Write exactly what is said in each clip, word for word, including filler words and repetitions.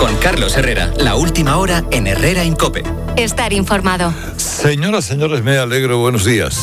Con Carlos Herrera, la última hora en Herrera en COPE. Estar informado. Señoras, señores, me alegro. Buenos días.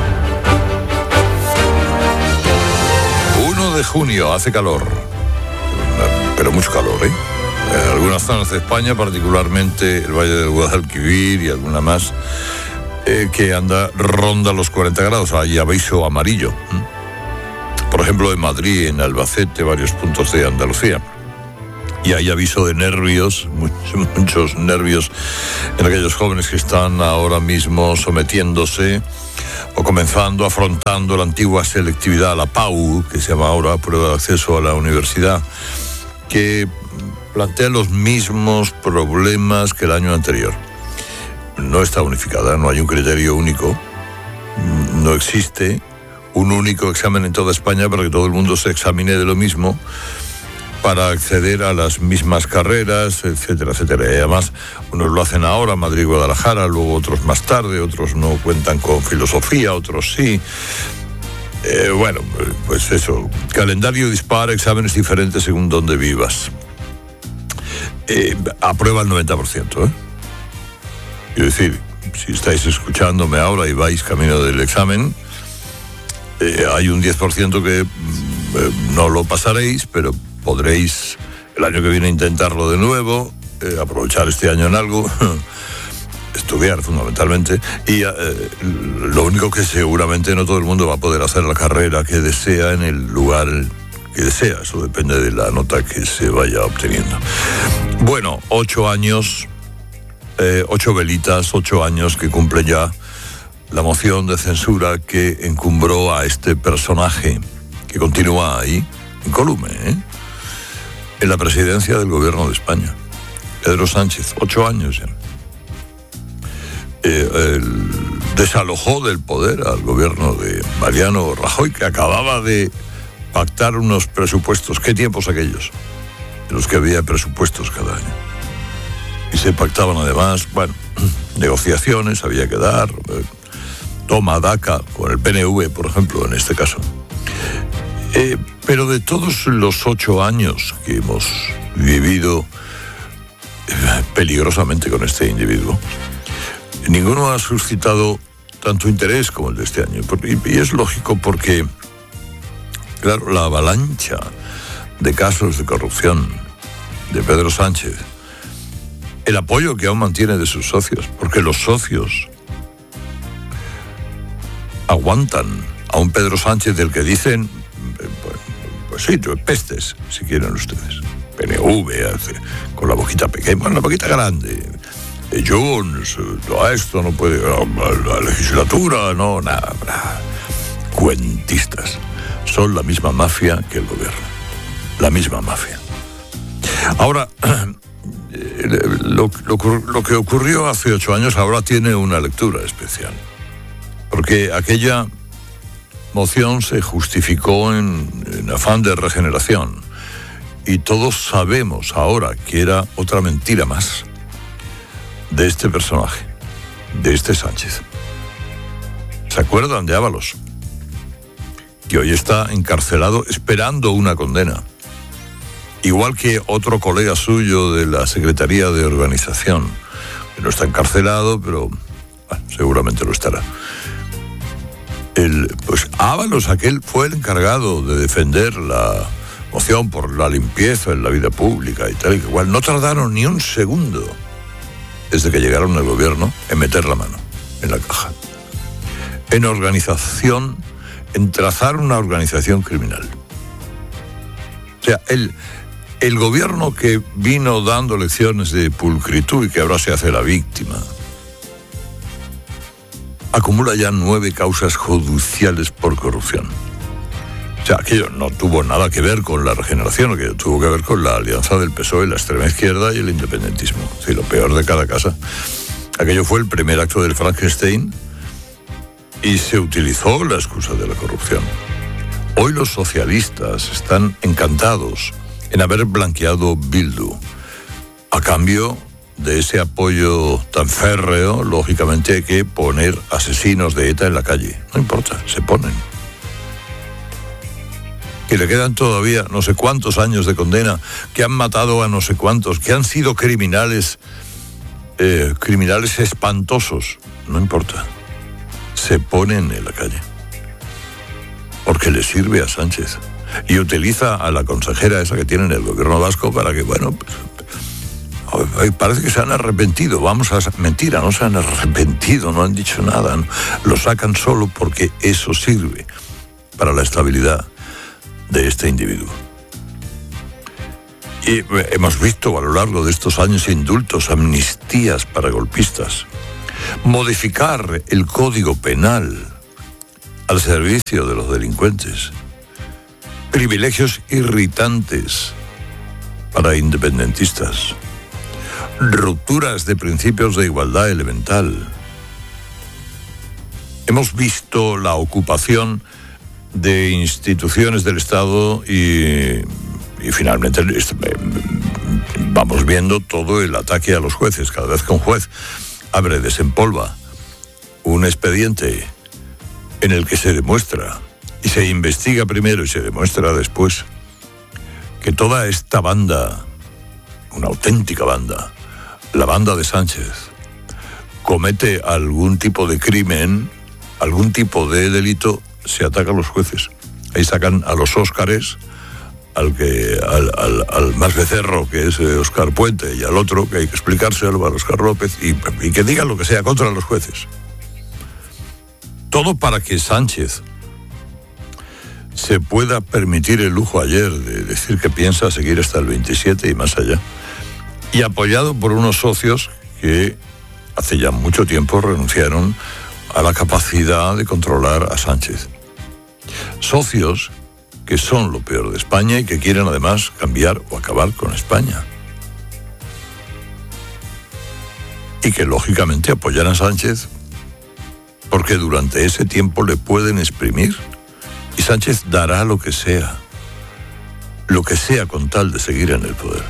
uno de junio, hace calor. Pero mucho calor, ¿eh? En algunas zonas de España, particularmente el Valle del Guadalquivir y alguna más, eh, que anda, ronda los cuarenta grados. Hay aviso amarillo. Por ejemplo, en Madrid, en Albacete, varios puntos de Andalucía. Y hay aviso de nervios, muchos, muchos nervios en aquellos jóvenes que están ahora mismo sometiéndose o comenzando, afrontando la antigua selectividad, la P A U, que se llama ahora Prueba de Acceso a la Universidad, que plantea los mismos problemas que el año anterior. No está unificada, no hay un criterio único, no existe un único examen en toda España para que todo el mundo se examine de lo mismo, para acceder a las mismas carreras, etcétera, etcétera. Y además, unos lo hacen ahora, Madrid y Guadalajara, luego otros más tarde, otros no cuentan con filosofía, otros sí. Eh, bueno, pues eso, calendario dispar, exámenes diferentes según donde vivas. Eh, aprueba el noventa por ciento, ¿eh? Quiero decir, si estáis escuchándome ahora y vais camino del examen, eh, hay un diez por ciento que eh, no lo pasaréis, pero podréis el año que viene intentarlo de nuevo, eh, aprovechar este año en algo, estudiar fundamentalmente, y eh, lo único que seguramente no todo el mundo va a poder hacer la carrera que desea en el lugar que desea, eso depende de la nota que se vaya obteniendo. Bueno, ocho años, eh, ocho velitas, ocho años que cumple ya la moción de censura que encumbró a este personaje que continúa ahí, incólume, ¿eh? en la presidencia del gobierno de España, Pedro Sánchez, ocho años ya. Eh, el, desalojó del poder al gobierno de Mariano Rajoy, que acababa de pactar unos presupuestos. ¿Qué tiempos aquellos? En los que había presupuestos cada año. Y se pactaban además, bueno, negociaciones, había que dar, eh, toma, daca, con el P N V, por ejemplo, en este caso. Eh, pero de todos los ocho años que hemos vivido eh, peligrosamente con este individuo, ninguno ha suscitado tanto interés como el de este año. Y, y es lógico porque, claro, la avalancha de casos de corrupción de Pedro Sánchez, el apoyo que aún mantiene de sus socios, porque los socios aguantan a un Pedro Sánchez del que dicen, pues, pues sí, pestes, si quieren ustedes. P N V, con la boquita pequeña, bueno, la boquita grande. Jones, no, esto no puede, la legislatura, no, nada, nada. Cuentistas. Son la misma mafia que el gobierno. La misma mafia. Ahora, lo, lo, lo que ocurrió hace ocho años ahora tiene una lectura especial. Porque aquella moción se justificó en, en afán de regeneración. Y todos sabemos ahora que era otra mentira más de este personaje, de este Sánchez. ¿Se acuerdan de Ábalos? Que hoy está encarcelado esperando una condena. Igual que otro colega suyo de la Secretaría de Organización, que no está encarcelado, pero bueno, seguramente lo estará. El, pues Ábalos, aquel, fue el encargado de defender la moción por la limpieza en la vida pública y tal, y igual no tardaron ni un segundo desde que llegaron al gobierno en meter la mano en la caja. En organización, en trazar una organización criminal. O sea, el, el gobierno que vino dando lecciones de pulcritud y que ahora se hace la víctima, acumula ya nueve causas judiciales por corrupción. O sea, aquello no tuvo nada que ver con la regeneración, aquello tuvo que ver con la alianza del P S O E, la extrema izquierda y el independentismo. Sí, lo peor de cada casa. Aquello fue el primer acto del Frankenstein y se utilizó la excusa de la corrupción. Hoy los socialistas están encantados en haber blanqueado Bildu. A cambio de ese apoyo tan férreo, lógicamente hay que poner asesinos de ETA en la calle. No importa, se ponen. que le quedan todavía no sé cuántos años de condena, que han matado a no sé cuántos, que han sido criminales, eh, criminales espantosos, no importa, se ponen en la calle, porque le sirve a Sánchez, y utiliza a la consejera esa que tiene en el gobierno vasco para que, bueno, pues, parece que se han arrepentido, vamos a... Mentira, no se han arrepentido, no han dicho nada, ¿no? Lo sacan solo porque eso sirve para la estabilidad de este individuo. Y hemos visto a lo largo de estos años indultos, amnistías para golpistas, modificar el Código Penal al servicio de los delincuentes, privilegios irritantes para independentistas, rupturas de principios de igualdad elemental. Hemos visto la ocupación de instituciones del Estado y, y finalmente vamos viendo todo el ataque a los jueces. Cada vez que un juez abre, desempolva un expediente en el que se demuestra, y se investiga primero y se demuestra después, que toda esta banda, una auténtica banda, la banda de Sánchez, comete algún tipo de crimen, algún tipo de delito, se ataca a los jueces. Ahí sacan a los Óscares, al que al, al, al más becerro, que es Óscar Puente, y al otro, que hay que explicárselo, a Óscar López, y, y que digan lo que sea contra los jueces. Todo para que Sánchez se pueda permitir el lujo ayer de decir que piensa seguir hasta el veintisiete y más allá, y apoyado por unos socios que hace ya mucho tiempo renunciaron a la capacidad de controlar a Sánchez. Socios que son lo peor de España y que quieren además cambiar o acabar con España. Y que lógicamente apoyan a Sánchez porque durante ese tiempo le pueden exprimir, y Sánchez dará lo que sea, lo que sea con tal de seguir en el poder.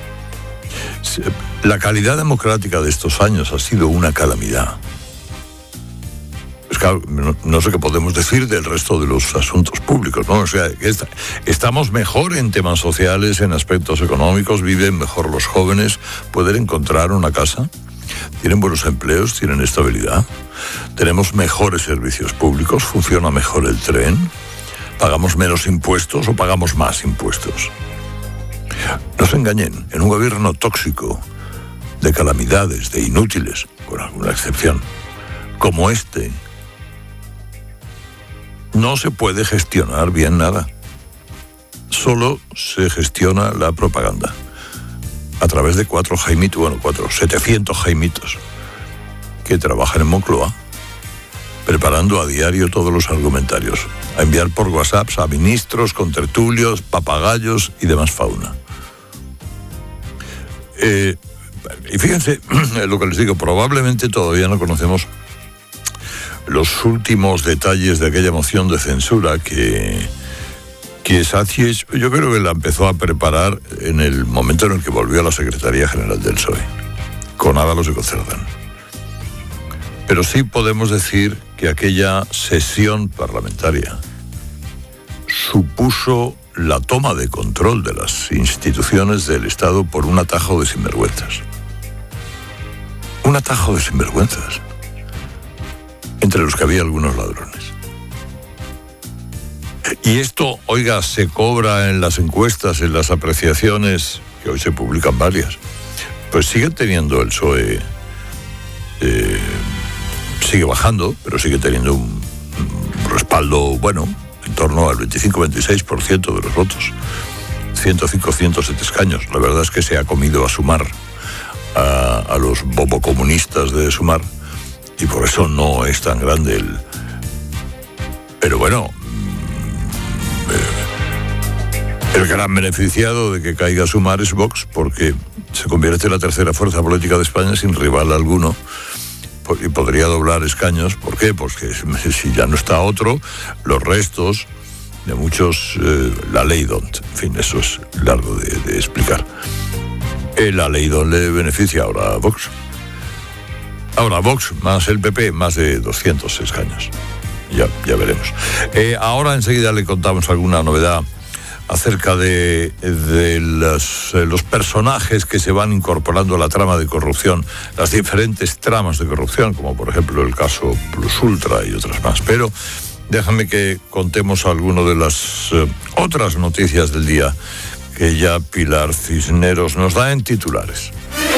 La calidad democrática de estos años ha sido una calamidad. Pues claro, no, no sé qué podemos decir del resto de los asuntos públicos, ¿no? O sea, esta, estamos mejor en temas sociales, en aspectos económicos, viven mejor los jóvenes, pueden encontrar una casa, tienen buenos empleos, tienen estabilidad, tenemos mejores servicios públicos, funciona mejor el tren, pagamos menos impuestos o pagamos más impuestos. No se engañen, en un gobierno tóxico, de calamidades, de inútiles, con alguna excepción, como este, no se puede gestionar bien nada. Solo se gestiona la propaganda a través de cuatro jaimitos, bueno, cuatro, setecientos jaimitos que trabajan en Moncloa, preparando a diario todos los argumentarios, a enviar por WhatsApp a ministros, contertulios, papagayos y demás fauna. Eh, y fíjense lo que les digo, probablemente todavía no conocemos los últimos detalles de aquella moción de censura que, que Sánchez, yo creo que la empezó a preparar en el momento en el que volvió a la Secretaría General del P S O E, con Ábalos y con Cerdán. Pero sí podemos decir que aquella sesión parlamentaria supuso la toma de control de las instituciones del Estado por un atajo de sinvergüenzas. Un atajo de sinvergüenzas, entre los que había algunos ladrones. Y esto, oiga, se cobra en las encuestas, en las apreciaciones, que hoy se publican varias, pues sigue teniendo el P S O E, eh, sigue bajando, pero sigue teniendo un, un respaldo bueno, en torno al veinticinco a veintiséis por ciento de los votos, ciento cinco, ciento siete escaños. La verdad es que se ha comido a Sumar, a, a los bobocomunistas de Sumar, y por eso no es tan grande el... Pero bueno, el gran beneficiado de que caiga Sumar es Vox, porque se convierte en la tercera fuerza política de España sin rival alguno, y podría doblar escaños. ¿Por qué? Porque si ya no está otro, los restos de muchos, eh, la ley D'Hondt, en fin, eso es largo de, de explicar. Eh, la ley D'Hondt le beneficia ahora a Vox. Ahora Vox más el P P, más de doscientos escaños. Ya, ya veremos. Eh, ahora enseguida le contamos alguna novedad acerca de, de los, eh, los personajes que se van incorporando a la trama de corrupción, las diferentes tramas de corrupción, como por ejemplo el caso Plus Ultra y otras más. Pero déjame que contemos algunas de las eh, otras noticias del día que ya Pilar Cisneros nos da en titulares.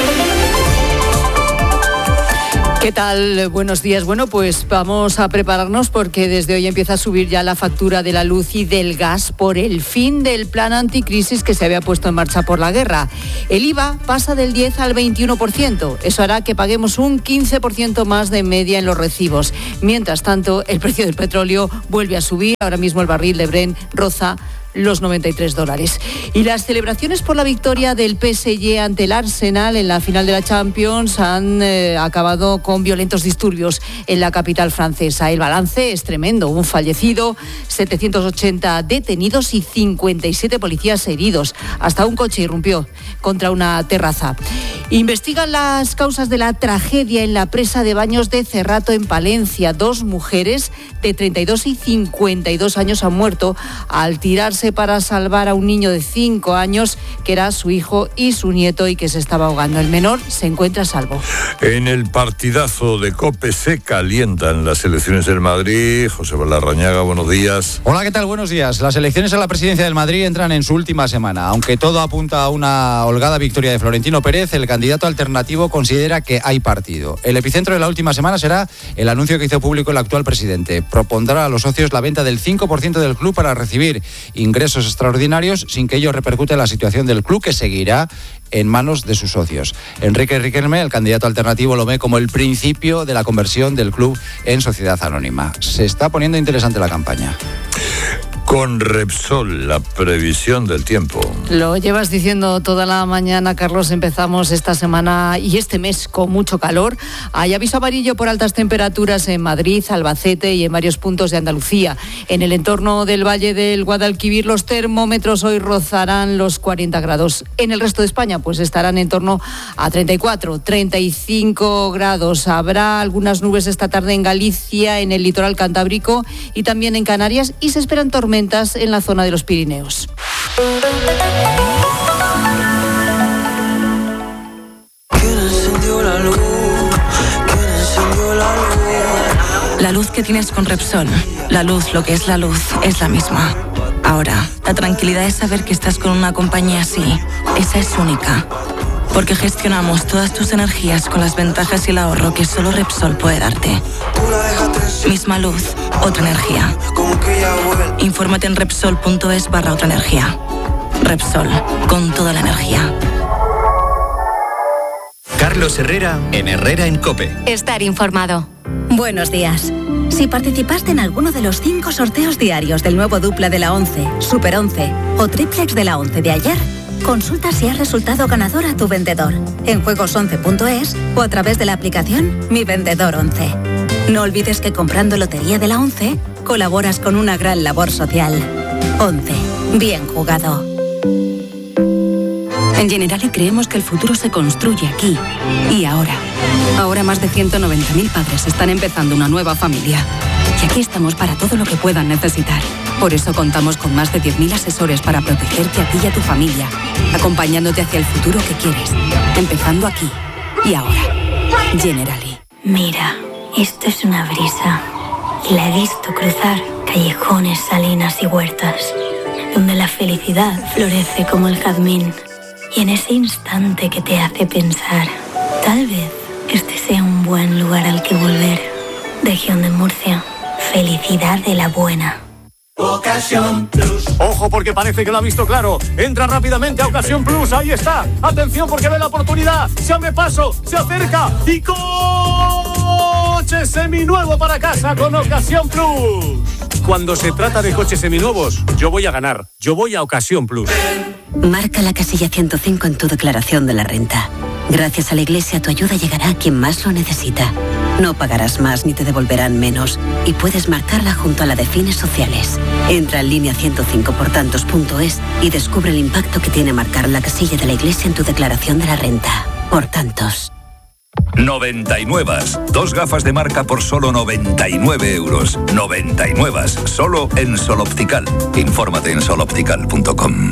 ¿Qué tal? Buenos días. Bueno, pues vamos a prepararnos porque desde hoy empieza a subir ya la factura de la luz y del gas por el fin del plan anticrisis que se había puesto en marcha por la guerra. El I V A pasa del diez al veintiuno por ciento. Eso hará que paguemos un quince por ciento más de media en los recibos. Mientras tanto, el precio del petróleo vuelve a subir. Ahora mismo el barril de Brent roza los noventa y tres dólares. Y las celebraciones por la victoria del P S G ante el Arsenal en la final de la Champions han eh, acabado con violentos disturbios en la capital francesa. El balance es tremendo: un fallecido, setecientos ochenta detenidos y cincuenta y siete policías heridos. Hasta un coche irrumpió contra una terraza. Investigan las causas de la tragedia en la presa de Baños de Cerrato en Palencia. Dos mujeres de treinta y dos y cincuenta y dos años han muerto al tirarse para salvar a un niño de cinco años que era su hijo y su nieto y que se estaba ahogando. El menor se encuentra a salvo. En el partidazo de COPE se calientan las elecciones del Madrid. José Larrañaga, buenos días. Hola, ¿qué tal? Buenos días. Las elecciones a la presidencia del Madrid entran en su última semana. Aunque todo apunta a una holgada victoria de Florentino Pérez, el candidato alternativo considera que hay partido. El epicentro de la última semana será el anuncio que hizo público el actual presidente. Propondrá a los socios la venta del cinco por ciento del club para recibir ingresos extraordinarios sin que ello repercute en la situación del club, que seguirá en manos de sus socios. Enrique Riquelme, el candidato alternativo, lo ve como el principio de la conversión del club en sociedad anónima. Se está poniendo interesante la campaña. Con Repsol, la previsión del tiempo. Lo llevas diciendo toda la mañana, Carlos. Empezamos esta semana y este mes con mucho calor. Hay aviso amarillo por altas temperaturas en Madrid, Albacete y en varios puntos de Andalucía. En el entorno del Valle del Guadalquivir los termómetros hoy rozarán los cuarenta grados. En el resto de España pues estarán en torno a treinta y cuatro, treinta y cinco grados. Habrá algunas nubes esta tarde en Galicia, en el litoral cantábrico y también en Canarias, y se esperan tormentas en la zona de los Pirineos. La luz que tienes con Repsol, la luz, lo que es la luz, es la misma. Ahora, la tranquilidad es saber que estás con una compañía así. Esa es única. Porque gestionamos todas tus energías con las ventajas y el ahorro que solo Repsol puede darte. Misma luz, otra energía. Infórmate en Repsol.es barra otra energía. Repsol, con toda la energía. Carlos Herrera en Herrera en COPE. Estar informado. Buenos días. Si participaste en alguno de los cinco sorteos diarios del nuevo dupla de la once, Super once o triplex de la once de ayer, consulta si has resultado ganador a tu vendedor en juegos once punto es o a través de la aplicación Mi Vendedor once. No olvides que comprando Lotería de la once colaboras con una gran labor social. once. Bien jugado. En Generali creemos que el futuro se construye aquí y ahora. Ahora más de ciento noventa mil padres están empezando una nueva familia. Y aquí estamos para todo lo que puedan necesitar. Por eso contamos con más de diez mil asesores para protegerte a ti y a tu familia, acompañándote hacia el futuro que quieres, empezando aquí y ahora. Generali. Mira, esto es una brisa. Y la he visto cruzar callejones, salinas y huertas, donde la felicidad florece como el jazmín. Y en ese instante que te hace pensar, tal vez este sea un buen lugar al que volver. Región de Murcia, felicidad de la buena. Ocasión Plus. Ojo, porque parece que lo ha visto claro. Entra rápidamente a Ocasión Plus. Ahí está. Atención, porque ve la oportunidad. Se abre paso, se acerca y coche seminuevo para casa con Ocasión Plus. Cuando se trata de coches seminuevos, yo voy a ganar. Yo voy a Ocasión Plus. Marca la casilla ciento cinco en tu declaración de la renta. Gracias a la Iglesia, tu ayuda llegará a quien más lo necesita. No pagarás más ni te devolverán menos. Y puedes marcarla junto a la de fines sociales. Entra en línea ciento cinco por tantos punto es y descubre el impacto que tiene marcar la casilla de la Iglesia en tu declaración de la renta. Por tantos. noventa y nueve. Dos gafas de marca por solo noventa y nueve euros. noventa y nueve. Solo en Sol Optical. Infórmate en sol optical punto com.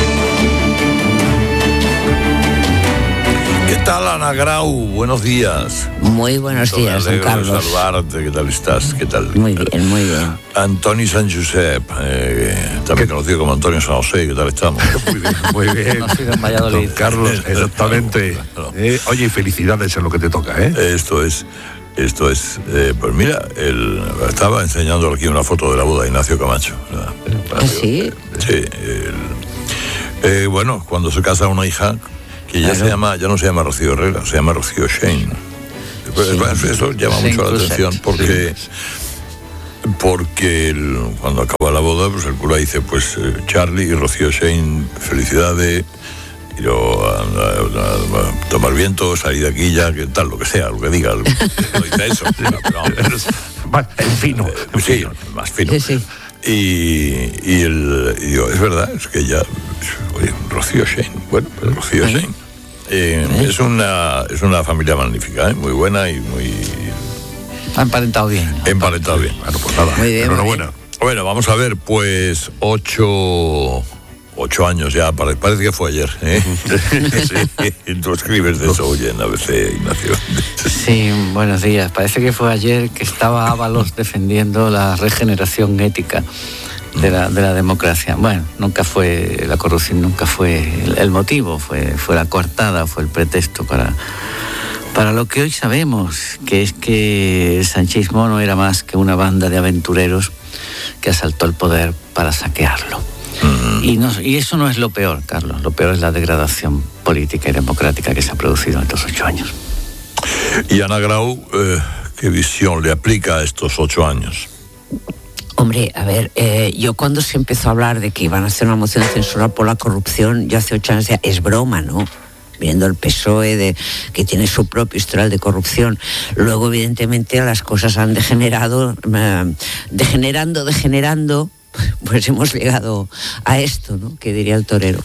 ¿Qué tal, Ana Grau? Buenos días. Muy buenos Todo días, don Carlos. de saludarte. ¿Qué tal estás? ¿Qué tal? Muy bien, muy bien. Antoni San Josep, eh, también conocido como Antonio San José. ¿Qué tal estamos? Muy bien, muy bien. Nacido en Valladolid. Don Carlos, exactamente. Eh, oye, y felicidades en lo que te toca, ¿eh? Esto es... Esto es, eh, pues mira, él estaba enseñando aquí una foto de la boda de Ignacio Camacho. ¿Ah, sí? Sí. Él, eh, bueno, cuando se casa una hija, que ya claro. se llama, ya no se llama Rocío Herrera, se llama Rocío Shane. Sí. Eso llama Shane mucho la atención porque, sí. porque el, cuando acaba la boda, pues el cura dice, pues eh, Charlie y Rocío Shane, felicidades. Y luego a, a, a, a tomar viento, salir de aquí ya, que tal, lo que sea, lo que diga. No dice eso. No, pero, más fino. Eh, sí, más fino. Sí, sí. Y, y, el, y digo, es verdad, es que ella, oye, Rocío Shane, bueno, pues Rocío ¿Eh? Shane. Eh, ¿Eh? Es una es una familia magnífica, ¿eh? Muy buena y muy... Ha emparentado bien. ¿No? Emparentado bien. Bueno, pues nada, muy bien, enhorabuena. Muy bien. Bueno, vamos a ver, pues, ocho... Ocho años ya, parece que fue ayer, ¿eh? Sí, tú escribes de eso, oye, en A B C, Ignacio. Sí, buenos días. Parece que fue ayer que estaba Ábalos defendiendo la regeneración ética de la, de la democracia. Bueno, nunca fue, la corrupción nunca fue el, el motivo, fue, fue la coartada, fue el pretexto para, para lo que hoy sabemos, que es que el sanchismo no era más que una banda de aventureros que asaltó el poder para saquearlo. Y, no, y eso no es lo peor, Carlos. Lo peor es la degradación política y democrática que se ha producido en estos ocho años. Y Ana Grau, eh, ¿qué visión le aplica a estos ocho años? Hombre, a ver, eh, yo cuando se empezó a hablar de que iban a hacer una moción de censura por la corrupción, yo hace ocho años decía, es broma, ¿no? Viendo el P S O E, de, que tiene su propio historial de corrupción. Luego, evidentemente, las cosas han degenerado, eh, degenerando, degenerando, pues hemos llegado a esto, ¿no? Que diría el torero.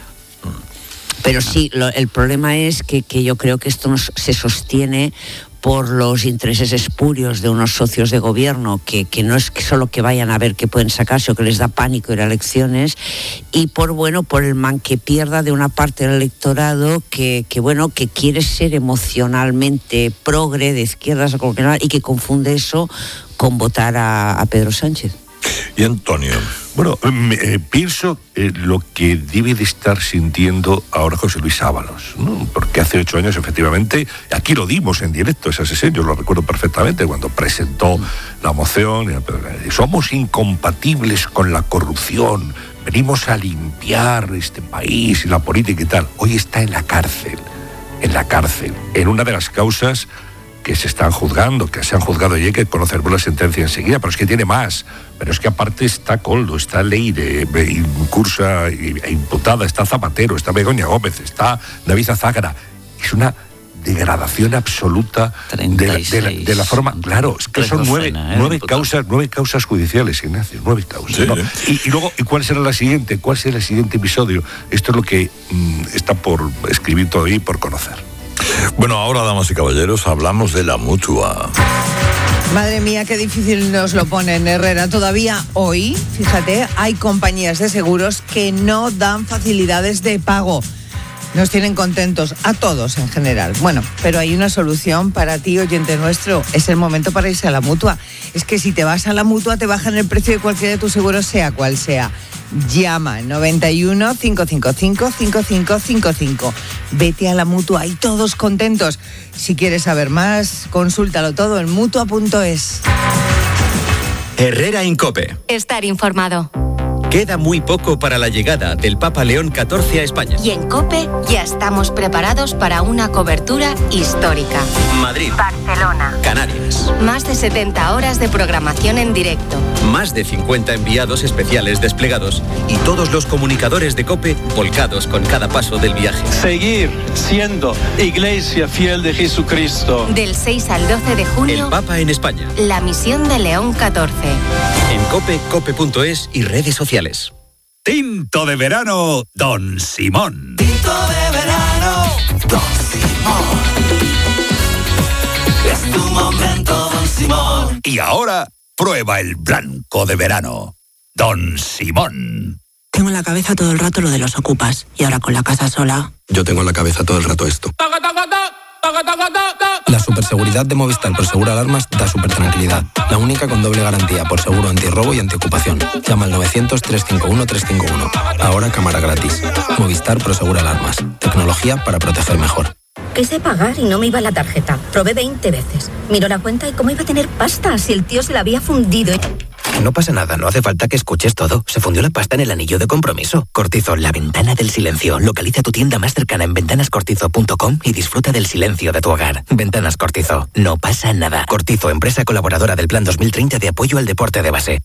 Pero sí, lo, el problema es que, que yo creo que esto nos, se sostiene por los intereses espurios de unos socios de gobierno que, que no es que solo que vayan a ver qué pueden sacarse o que les da pánico ir a elecciones, y por bueno por el man que pierda de una parte del electorado que, que bueno que quiere ser emocionalmente progre de izquierdas y que confunde eso con votar a, a Pedro Sánchez. Y Antonio. Bueno, eh, pienso eh, lo que debe de estar sintiendo ahora José Luis Ábalos, ¿no? Porque hace ocho años, efectivamente, aquí lo dimos en directo, esa sesión, yo lo recuerdo perfectamente, cuando presentó la moción, eh, somos incompatibles con la corrupción, venimos a limpiar este país y la política y tal. Hoy está en la cárcel, en la cárcel, en una de las causas que se están juzgando, que se han juzgado y hay que conocer la sentencia enseguida, pero es que tiene más. Pero es que aparte está Coldo, está Leire, incursa e imputada, está Zapatero, está Begoña Gómez, está David Azágara. Es una degradación absoluta de la, de, la, de la forma... Claro, es que son nueve, ¿eh? nueve, causas, nueve causas judiciales, Ignacio, nueve causas. Sí, ¿no? y, y luego, ¿y cuál será la siguiente? ¿Cuál será el siguiente episodio? Esto es lo que mmm, está por escribir todavía y por conocer. Bueno, ahora, damas y caballeros, hablamos de la Mutua. Madre mía, qué difícil nos lo ponen, Herrera. Todavía hoy, fíjate, hay compañías de seguros que no dan facilidades de pago. Nos tienen contentos a todos en general. Bueno, pero hay una solución para ti, oyente nuestro. Es el momento para irse a la Mutua. Es que si te vas a la Mutua te bajan el precio de cualquiera de tus seguros, sea cual sea. Llama noventa y uno, cinco cinco cinco, cinco cinco cinco cinco. Vete a la Mutua y todos contentos. Si quieres saber más, consúltalo todo en mutua punto es. Herrera en COPE. Estar informado. Queda muy poco para la llegada del Papa León catorce a España. Y en COPE ya estamos preparados para una cobertura histórica. Madrid, Barcelona, Canarias. Más de setenta horas de programación en directo. Más de cincuenta enviados especiales desplegados y todos los comunicadores de COPE volcados con cada paso del viaje. Seguir siendo Iglesia fiel de Jesucristo. Del seis al doce de junio. El Papa en España. La misión de León catorce. En COPE, cope punto es y redes sociales. Tinto de verano, Don Simón. Tinto de verano, Don Simón. Simón. Y ahora, prueba el blanco de verano. Don Simón. Tengo en la cabeza todo el rato lo de los ocupas. Y ahora con la casa sola... Yo tengo en la cabeza todo el rato esto. La superseguridad de Movistar Prosegur Alarmas da super tranquilidad. La única con doble garantía por seguro antirrobo y antiocupación. Llama al novecientos, trescientos cincuenta y uno, trescientos cincuenta y uno. Ahora cámara gratis. Movistar Prosegur Alarmas. Tecnología para proteger mejor. Quise pagar y no me iba la tarjeta. Probé veinte veces. Miro la cuenta y cómo iba a tener pasta si el tío se la había fundido. No pasa nada, no hace falta que escuches todo. Se fundió la pasta en el anillo de compromiso. Cortizo, la ventana del silencio. Localiza tu tienda más cercana en ventanas cortizo punto com y disfruta del silencio de tu hogar. Ventanas Cortizo. No pasa nada. Cortizo, empresa colaboradora del Plan dos mil treinta de apoyo al deporte de base.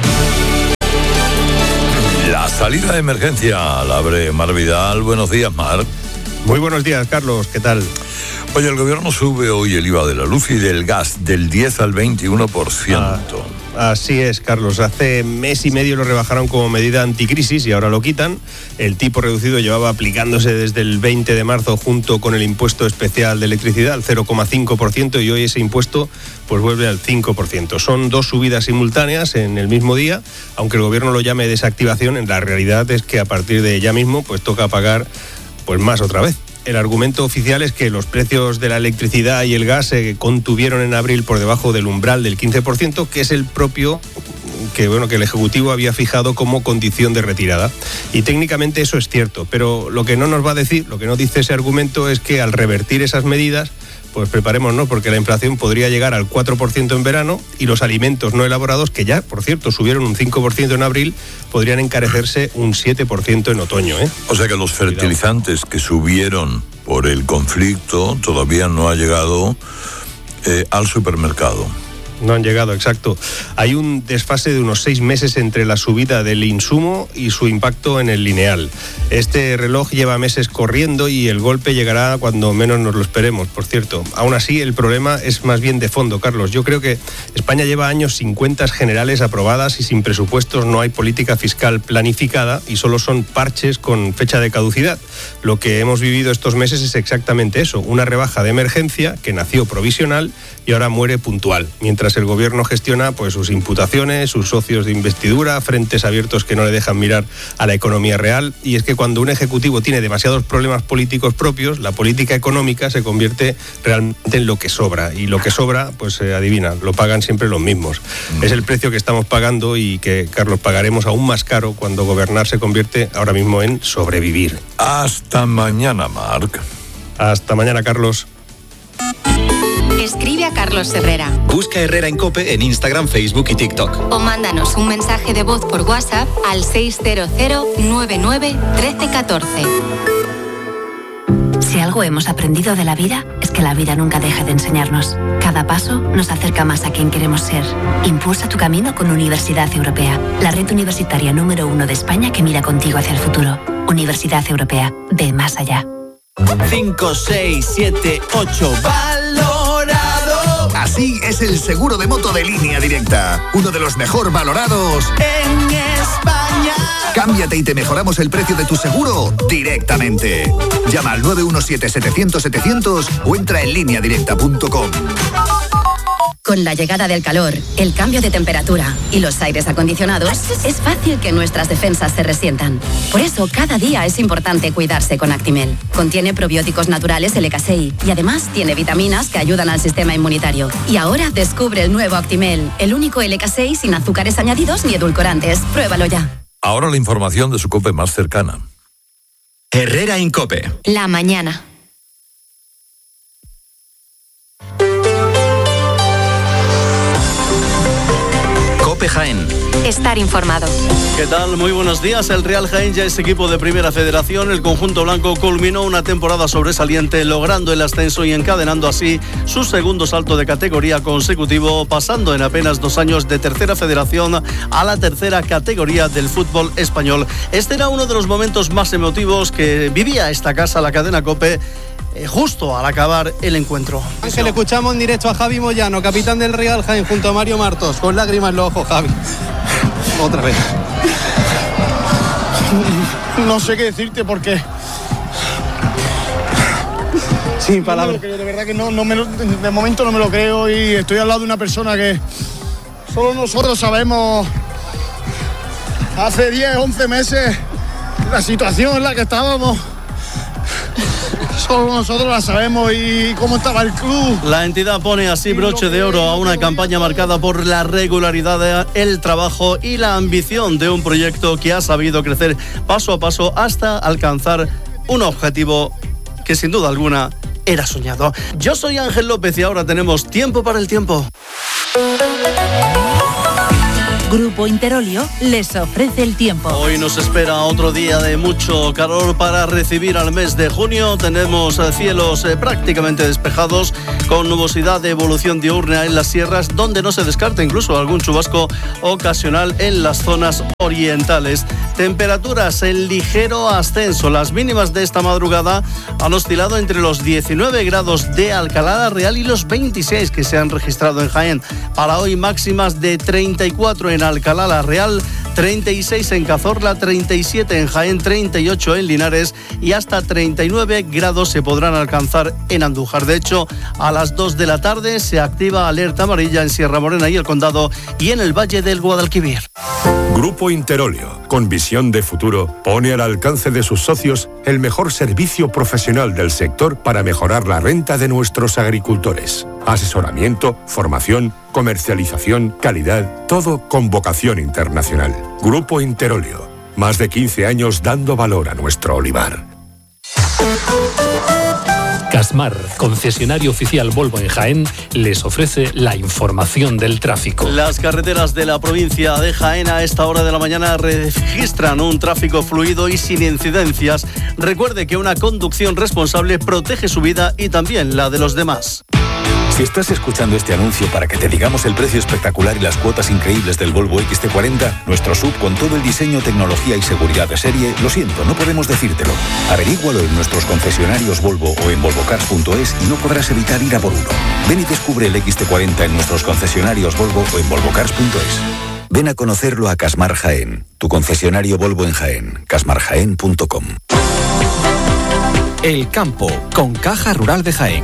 La salida de emergencia la abre Mar Vidal. Buenos días, Mar. Muy buenos días, Carlos. ¿Qué tal? Oye, el gobierno sube hoy el I V A de la luz y del gas del diez al veintiuno por ciento. Ah, así es, Carlos. Hace mes y medio lo rebajaron como medida anticrisis y ahora lo quitan. El tipo reducido llevaba aplicándose desde el veinte de marzo junto con el impuesto especial de electricidad al cero coma cinco por ciento y hoy ese impuesto pues vuelve al cinco por ciento. Son dos subidas simultáneas en el mismo día, aunque el gobierno lo llame desactivación, en la realidad es que a partir de ya mismo pues toca pagar pues más otra vez. El argumento oficial es que los precios de la electricidad y el gas se contuvieron en abril por debajo del umbral del quince por ciento, que es el propio que, bueno, que el Ejecutivo había fijado como condición de retirada. Y técnicamente eso es cierto, pero lo que no nos va a decir, lo que no dice ese argumento es que al revertir esas medidas, pues preparémonos porque la inflación podría llegar al cuatro por ciento en verano y los alimentos no elaborados, que ya, por cierto, subieron un cinco por ciento en abril, podrían encarecerse un siete por ciento en otoño, ¿eh? O sea que los fertilizantes que subieron por el conflicto todavía no ha llegado eh, al supermercado. No han llegado, exacto. Hay un desfase de unos seis meses entre la subida del insumo y su impacto en el lineal. Este reloj lleva meses corriendo y el golpe llegará cuando menos nos lo esperemos, por cierto. Aún así, el problema es más bien de fondo, Carlos. Yo creo que España lleva años sin cuentas generales aprobadas y sin presupuestos no hay política fiscal planificada y solo son parches con fecha de caducidad. Lo que hemos vivido estos meses es exactamente eso, una rebaja de emergencia que nació provisional y ahora muere puntual, mientras el gobierno gestiona pues sus imputaciones, sus socios de investidura, frentes abiertos que no le dejan mirar a la economía real. Y es que cuando un ejecutivo tiene demasiados problemas políticos propios, la política económica se convierte realmente en lo que sobra. Y lo que sobra, pues eh, adivina, lo pagan siempre los mismos. Mm. Es el precio que estamos pagando y que, Carlos, pagaremos aún más caro cuando gobernar se convierte ahora mismo en sobrevivir. Hasta mañana, Marc. Hasta mañana, Carlos. Escribe a Carlos Herrera. Busca Herrera en COPE en Instagram, Facebook y TikTok. O mándanos un mensaje de voz por WhatsApp al seis cero cero nueve nueve uno tres uno cuatro. Si algo hemos aprendido de la vida, es que la vida nunca deja de enseñarnos. Cada paso nos acerca más a quien queremos ser. Impulsa tu camino con Universidad Europea, la red universitaria número uno de España que mira contigo hacia el futuro. Universidad Europea, ve más allá. cinco, seis, siete, ocho, valorado. Así es el seguro de moto de Línea Directa, uno de los mejor valorados en España. Cámbiate y te mejoramos el precio de tu seguro directamente. Llama al nueve uno siete, setecientos, setecientos o entra en línea directa punto com. Con la llegada del calor, el cambio de temperatura y los aires acondicionados, es fácil que nuestras defensas se resientan. Por eso, cada día es importante cuidarse con Actimel. Contiene probióticos naturales L K seis y además tiene vitaminas que ayudan al sistema inmunitario. Y ahora descubre el nuevo Actimel, el único L K seis sin azúcares añadidos ni edulcorantes. Pruébalo ya. Ahora la información de su COPE más cercana. Herrera en COPE. La mañana. COPE Jaén. Estar informado. ¿Qué tal? Muy buenos días. El Real Jaén ya es equipo de Primera Federación. El conjunto blanco culminó una temporada sobresaliente, logrando el ascenso y encadenando así su segundo salto de categoría consecutivo, pasando en apenas dos años de Tercera Federación a la tercera categoría del fútbol español. Este era uno de los momentos más emotivos que vivía esta casa, la cadena COPE, justo al acabar el encuentro. Ángel, escuchamos en directo a Javi Moyano, capitán del Real Jaén, junto a Mario Martos, con lágrimas en los ojos. Javi, otra vez. No sé qué decirte porque Sin palabras. No me lo creo, de verdad que no, no me lo, de momento no me lo creo y estoy al lado de una persona que solo nosotros sabemos hace diez, once meses la situación en la que estábamos. Solo nosotros la sabemos y cómo estaba el club. La entidad pone así broche de oro a una campaña marcada por la regularidad, el trabajo y la ambición de un proyecto que ha sabido crecer paso a paso hasta alcanzar un objetivo que sin duda alguna era soñado. Yo soy Ángel López y ahora tenemos tiempo para el tiempo. Grupo Interolio les ofrece el tiempo. Hoy nos espera otro día de mucho calor para recibir al mes de junio. Tenemos cielos eh, prácticamente despejados, con nubosidad de evolución diurna en las sierras, donde no se descarta incluso algún chubasco ocasional en las zonas orientales. Temperaturas en ligero ascenso. Las mínimas de esta madrugada han oscilado entre los diecinueve grados de Alcalá la Real y los veintiséis que se han registrado en Jaén. Para hoy máximas de treinta y cuatro en Alcalá la Real, treinta y seis en Cazorla, treinta y siete en Jaén, treinta y ocho en Linares y hasta treinta y nueve grados se podrán alcanzar en Andújar. De hecho, a las dos de la tarde se activa alerta amarilla en Sierra Morena y el Condado y en el Valle del Guadalquivir. Grupo Interolio, con visión de futuro, pone al alcance de sus socios el mejor servicio profesional del sector para mejorar la renta de nuestros agricultores. Asesoramiento, formación, comercialización, calidad, todo con vocación internacional. Grupo Interolio, más de quince años dando valor a nuestro olivar. Casmar, concesionario oficial Volvo en Jaén, les ofrece la información del tráfico. Las carreteras de la provincia de Jaén a esta hora de la mañana registran un tráfico fluido y sin incidencias. Recuerde que una conducción responsable protege su vida y también la de los demás. Si estás escuchando este anuncio para que te digamos el precio espectacular y las cuotas increíbles del Volvo X C cuarenta, nuestro sub con todo el diseño, tecnología y seguridad de serie, lo siento, no podemos decírtelo. Averígualo en nuestros concesionarios Volvo o en volvocars punto es y no podrás evitar ir a por uno. Ven y descubre el X C cuarenta en nuestros concesionarios Volvo o en volvocars punto es. Ven a conocerlo a Casmar Jaén, tu concesionario Volvo en Jaén, casmar jaén punto com. El campo, con Caja Rural de Jaén.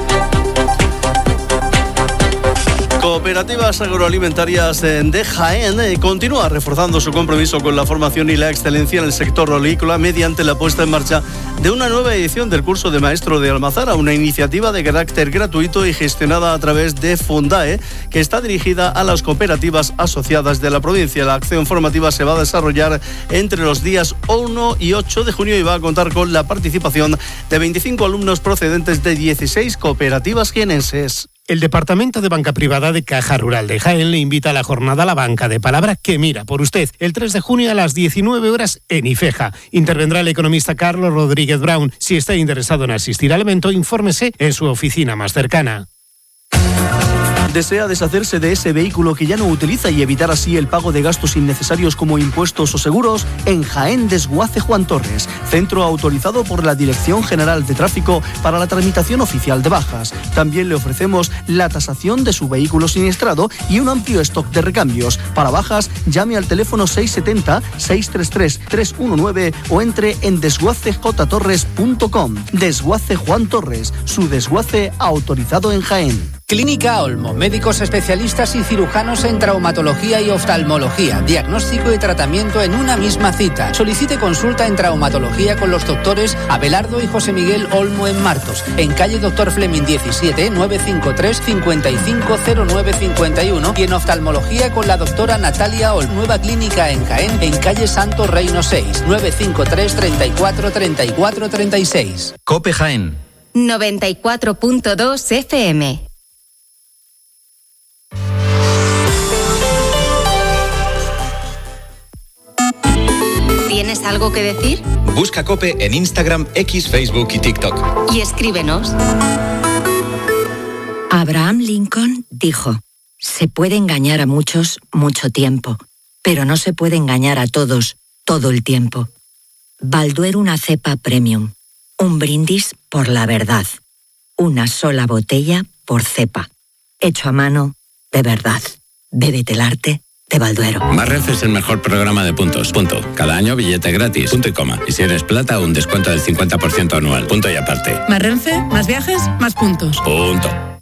Cooperativas Agroalimentarias de Jaén eh, continúa reforzando su compromiso con la formación y la excelencia en el sector olícola mediante la puesta en marcha de una nueva edición del curso de maestro de Almazara, una iniciativa de carácter gratuito y gestionada a través de Fundae, que está dirigida a las cooperativas asociadas de la provincia. La acción formativa se va a desarrollar entre los días uno y ocho de junio y va a contar con la participación de veinticinco alumnos procedentes de dieciséis cooperativas jienenses. El Departamento de Banca Privada de Caja Rural de Jaén le invita a la jornada La Banca de Palabra que mira por usted el tres de junio a las diecinueve horas en Ifeja. Intervendrá el economista Carlos Rodríguez Brown. Si está interesado en asistir al evento, infórmese en su oficina más cercana. ¿Desea deshacerse de ese vehículo que ya no utiliza y evitar así el pago de gastos innecesarios como impuestos o seguros? En Jaén Desguace Juan Torres, centro autorizado por la Dirección General de Tráfico para la tramitación oficial de bajas. También le ofrecemos la tasación de su vehículo siniestrado y un amplio stock de recambios. Para bajas, llame al teléfono seis siete cero, seis tres tres, tres uno nueve o entre en desguace j torres punto com. Desguace Juan Torres, su desguace autorizado en Jaén. Clínica Olmo, médicos especialistas y cirujanos en traumatología y oftalmología, diagnóstico y tratamiento en una misma cita. Solicite consulta en traumatología con los doctores Abelardo y José Miguel Olmo en Martos, en calle Doctor Fleming diecisiete, novecientos cincuenta y tres, cincuenta y cinco cero nueve cincuenta y uno y en oftalmología con la doctora Natalia Olmo, nueva clínica en Jaén, en calle Santo Reino seis, novecientos cincuenta y tres, treinta y cuatro, treinta y cuatro, treinta y seis. Cope Jaén. noventa y cuatro punto dos F M. ¿Tienes algo que decir? Busca COPE en Instagram, X, Facebook y TikTok. Y escríbenos. Abraham Lincoln dijo: se puede engañar a muchos mucho tiempo, pero no se puede engañar a todos todo el tiempo. Balduero una cepa premium. Un brindis por la verdad. Una sola botella por cepa. Hecho a mano, de verdad. Bébete el arte de Balduero. Más Renfe es el mejor programa de puntos. Punto. Cada año billete gratis. Punto y coma. Y si eres plata, un descuento del cincuenta por ciento anual. Punto y aparte. Más Renfe, más viajes, más puntos. Punto.